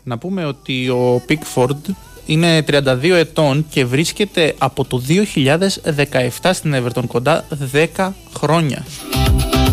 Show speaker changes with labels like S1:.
S1: Να πούμε ότι ο Pickford είναι 32 ετών και βρίσκεται από το 2017 στην Everton, κοντά 10 χρόνια.